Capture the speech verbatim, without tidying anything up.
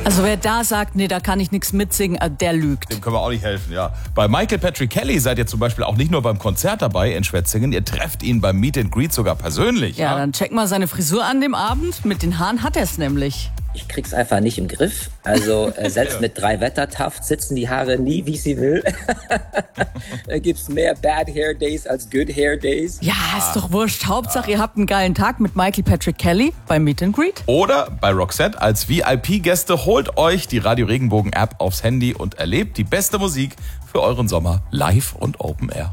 Also wer da sagt, nee, da kann ich nichts mitsingen, der lügt. Dem können wir auch nicht helfen, ja. Bei Michael Patrick Kelly seid ihr zum Beispiel auch nicht nur beim Konzert dabei in Schwetzingen, ihr trefft ihn beim Meet and Greet sogar persönlich. Ja, Ja, dann check mal seine Frisur an dem Abend. Mit den Haaren hat er es nämlich. Ich krieg's einfach nicht im Griff. Also äh, selbst mit drei Wettertaft sitzen die Haare nie, wie sie will. Da gibt's mehr Bad Hair Days als Good Hair Days. Ja, ist doch wurscht. Hauptsache, ihr habt einen geilen Tag mit Michael Patrick Kelly beim Meet and Greet. Oder bei Roxette als V I P-Gäste holt euch die Radio Regenbogen App aufs Handy und erlebt die beste Musik für euren Sommer live und Open Air.